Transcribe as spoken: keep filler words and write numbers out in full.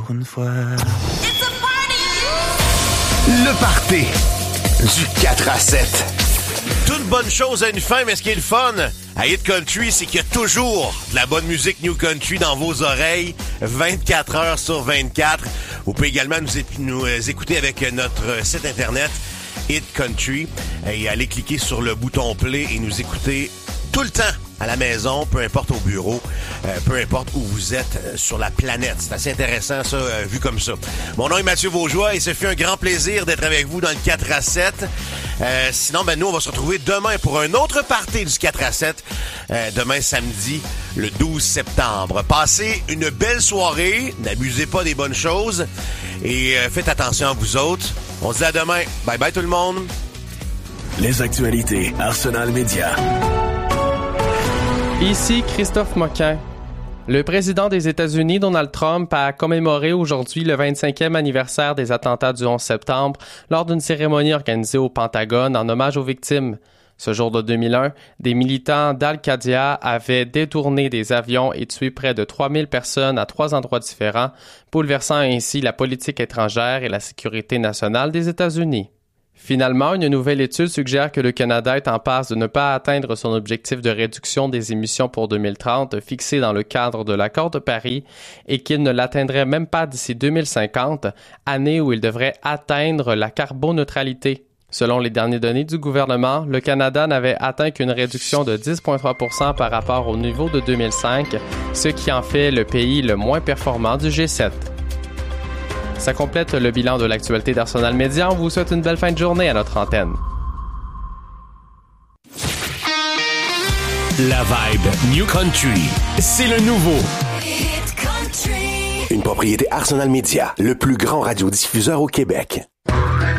pour une fois. Le party du quatre à sept. Toute bonne chose a une fin, mais ce qui est le fun à Hit Country, c'est qu'il y a toujours de la bonne musique New Country dans vos oreilles, vingt-quatre heures sur vingt-quatre. Vous pouvez également nous, é- nous écouter avec notre site internet Hit Country et aller cliquer sur le bouton play et nous écouter tout le temps à la maison, peu importe au bureau, euh, peu importe où vous êtes euh, sur la planète. C'est assez intéressant, ça, euh, vu comme ça. Mon nom est Mathieu Vaugeois et ce fait un grand plaisir d'être avec vous dans le quatre à sept. Euh, sinon, ben nous, on va se retrouver demain pour un autre party du quatre à sept. Euh, demain, samedi, le douze septembre. Passez une belle soirée, n'abusez pas des bonnes choses et euh, faites attention à vous autres. On se dit à demain. Bye bye tout le monde. Les actualités Arsenal Média. Ici Christophe Moquin. Le président des États-Unis, Donald Trump, a commémoré aujourd'hui le vingt-cinquième anniversaire des attentats du onze septembre lors d'une cérémonie organisée au Pentagone en hommage aux victimes. Ce jour de deux mille un, des militants d'Al-Qaïda avaient détourné des avions et tué près de trois mille personnes à trois endroits différents, bouleversant ainsi la politique étrangère et la sécurité nationale des États-Unis. Finalement, une nouvelle étude suggère que le Canada est en passe de ne pas atteindre son objectif de réduction des émissions pour deux mille trente fixé dans le cadre de l'accord de Paris et qu'il ne l'atteindrait même pas d'ici deux mille cinquante, année où il devrait atteindre la carboneutralité. Selon les dernières données du gouvernement, le Canada n'avait atteint qu'une réduction de dix virgule trois pour cent par rapport au niveau de deux mille cinq, ce qui en fait le pays le moins performant du G sept. Ça complète le bilan de l'actualité d'Arsenal Média. On vous souhaite une belle fin de journée à notre antenne. La vibe New Country, c'est le nouveau. Hit Country. Une propriété Arsenal Média, le plus grand radiodiffuseur au Québec.